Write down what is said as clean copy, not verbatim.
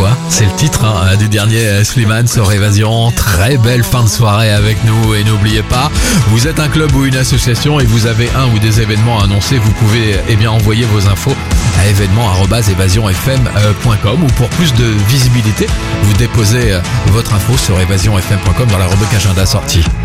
fois. C'est le titre du dernier Slimane sur Évasion. Très belle fin de soirée avec nous et n'oubliez pas, vous êtes un club ou une association et vous avez un ou des événements à annoncer, vous pouvez envoyer vos infos à événements@évasionfm.com ou pour plus de visibilité, vous déposez votre info sur évasionfm.com dans la rubrique agenda sortie.